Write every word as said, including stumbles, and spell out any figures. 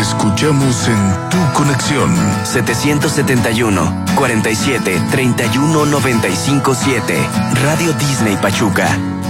escuchamos en tu conexión. setecientos setenta y uno, cuarenta y siete, treinta y uno, noventa y cinco, siete. Radio Disney Pachuca.